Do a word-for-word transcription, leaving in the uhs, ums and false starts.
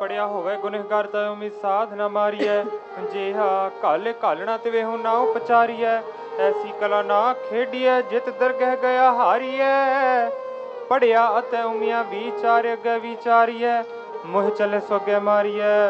पढ़िया होवे गुनहगार तय साध न मारिय जेहा कल घालना तिवे हूँ ना उपचारिय ऐसी कला ना खेडिय जित दरगह गया हारिय पढ़िया अत उमिया विचार्य ग विचारिय मुह चले सोगे मारिय